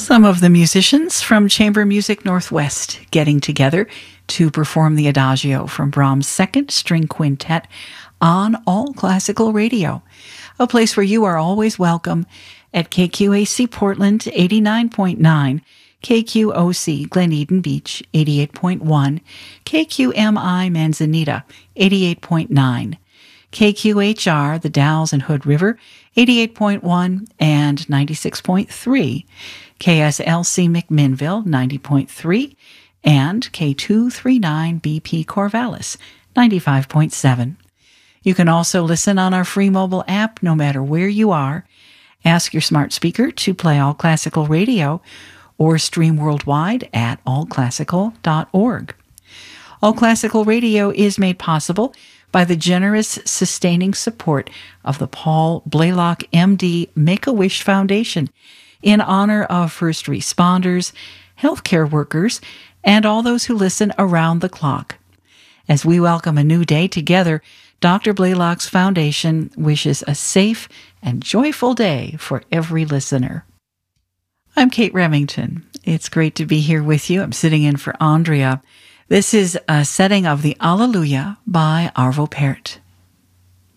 Some of the musicians from Chamber Music Northwest getting together to perform the Adagio from Brahms' Second String Quintet on All Classical Radio, a place where you are always welcome at KQAC Portland 89.9, KQOC Glen Eden Beach 88.1, KQMI Manzanita 88.9, KQHR The Dalles and Hood River 88.1 and 96.3, KSLC McMinnville 90.3, and K239 BP Corvallis 95.7. You can also listen on our free mobile app no matter where you are. Ask your smart speaker to play All Classical Radio or stream worldwide at allclassical.org. All Classical Radio is made possible by the generous, sustaining support of the Paul Blaylock, M.D. Make-A-Wish Foundation in honor of first responders, healthcare workers, and all those who listen around the clock. As we welcome a new day together, Dr. Blaylock's Foundation wishes a safe and joyful day for every listener. I'm Kate Remington. It's great to be here with you. I'm sitting in for Andrea. This is a setting of the Alleluia by Arvo Pärt.